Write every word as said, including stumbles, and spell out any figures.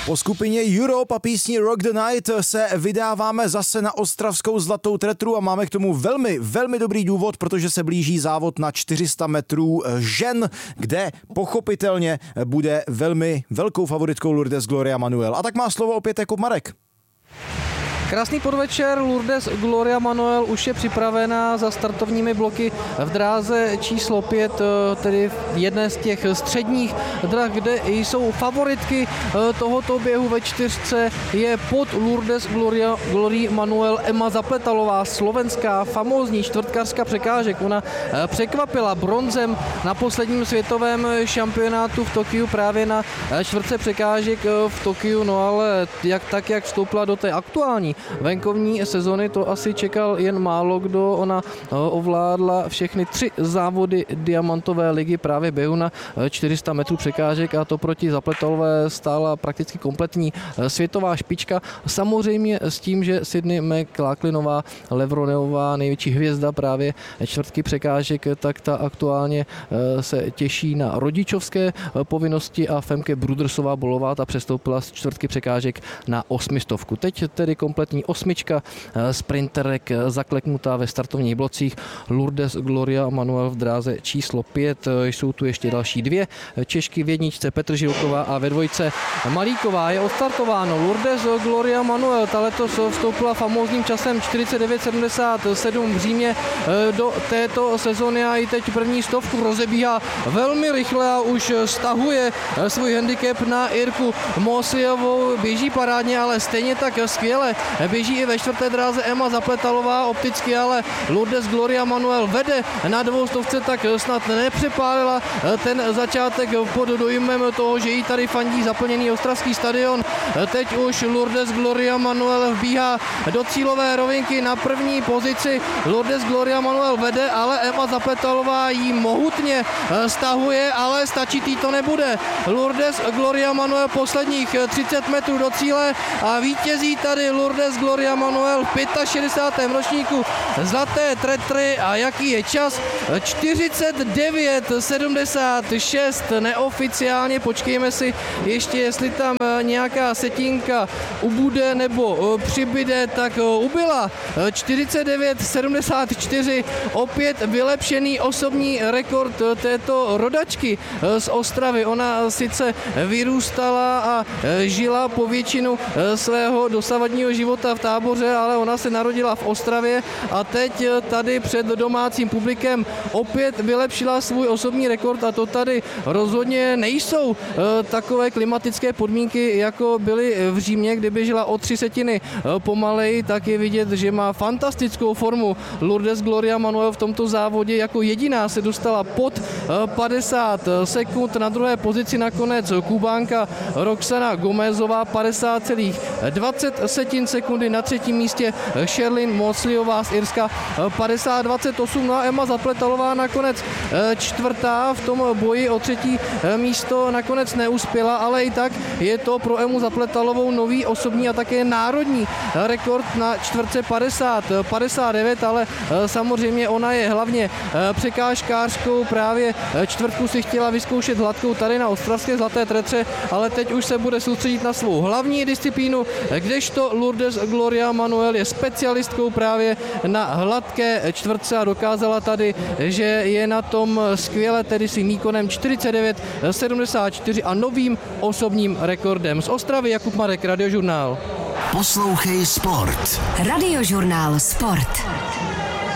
Po skupině Europe a písni Rock the Night se vydáváme zase na ostravskou Zlatou tretru a máme k tomu velmi, velmi dobrý důvod, protože se blíží závod na čtyři sta metrů žen, kde pochopitelně bude velmi velkou favoritkou Lourdes Gloria Manuel. A tak má slovo opět Jakub Marek. Krásný podvečer, Lourdes Gloria Manuel už je připravená za startovními bloky v dráze číslo pět, tedy v jedné z těch středních drah, kde jsou favoritky tohoto běhu ve čtyřce. Je pod Lourdes Gloria, Gloria Manuel Emma Zapletalová, slovenská famózní čtvrtkařka překážek. Ona překvapila bronzem na posledním světovém šampionátu v Tokiu právě na čtvrtce překážek v Tokiu, no ale jak, tak, jak vstoupila do té aktuální venkovní sezony, to asi čekal jen málo kdo. Ona ovládla všechny tři závody diamantové ligy právě běhu na čtyři sta metrů překážek a to proti Zapletalové stála prakticky kompletní světová špička. Samozřejmě s tím, že Sydney McLaughlinová, Levroneová, největší hvězda právě čtvrtky překážek, tak ta aktuálně se těší na rodičovské povinnosti a Femke Brudersová Bolová ta přestoupila z čtvrtky překážek na osmistovku. Teď tedy kompletní osmička sprinterek zakleknutá ve startovních blocích. Lourdes Gloria Manuel v dráze číslo pět. Jsou tu ještě další dvě Češky v jedničce, Petržilková a ve dvojce Malíková. Je odstartováno. Lourdes Gloria Manuel, ta letos vstoupila famózním časem čtyřicet devět sedmdesát sedm v Římě do této sezóny a i teď první stovku rozebíhá velmi rychle a už stahuje svůj handicap na Irku Mosiovou. Běží parádně, ale stejně tak skvěle běží i ve čtvrté dráze Emma Zapletalová, opticky ale Lourdes Gloria Manuel vede na dvoustovce, tak snad nepřepálila ten začátek pod dojmem toho, že jí tady fandí zaplněný ostravský stadion. Teď už Lourdes Gloria Manuel vbíhá do cílové rovinky na první pozici. Lourdes Gloria Manuel vede, ale Emma Zapletalová jí mohutně stahuje, ale stačit jí to nebude. Lourdes Gloria Manuel posledních třicet metrů do cíle a vítězí tady Lourdes Gloria Manuel v šedesátém pátém ročníku Zlaté tretry a jaký je čas? čtyřicet devět sedmdesát šest neoficiálně, počkejme si ještě, jestli tam nějaká setinka ubude nebo přibyde, tak ubyla. čtyřicet devět sedmdesát čtyři, opět vylepšený osobní rekord této rodačky z Ostravy. Ona sice vyrůstala a žila po většinu svého dosavadního života v Táboře, ale ona se narodila v Ostravě a teď tady před domácím publikem opět vylepšila svůj osobní rekord a to tady rozhodně nejsou takové klimatické podmínky, jako byly v Římě, kde běžela o tři setiny pomaleji, tak je vidět, že má fantastickou formu. Lourdes Gloria Manuel v tomto závodě jako jediná se dostala pod padesát sekund, na druhé pozici nakonec Kubánka Roxana Gomezová padesát celá dvacet setin sekundy, na třetím místě Sherlyn Mosliová z Irska padesát dvacet osm, no a Emma Zapletalová nakonec čtvrtá v tom boji o třetí místo nakonec neuspěla, ale i tak je to pro Emmu Zapletalovou nový osobní a také národní rekord na čtvrtce padesát padesát devět, ale samozřejmě ona je hlavně překážkářkou, právě čtvrtku si chtěla vyzkoušet hladkou tady na ostravské Zlaté tretře, ale teď už se bude soustředit na svou hlavní disciplínu, kdežto Lourdes Gloria Manuel je specialistkou právě na hladké čtvrtce a dokázala tady, že je na tom skvěle, tedy svým výkonem čtyřicet devět sedmdesát čtyři a novým osobním rekordem. Z Ostravy Jakub Marek, Radiožurnál. Poslouchej Sport. Radiožurnál Sport.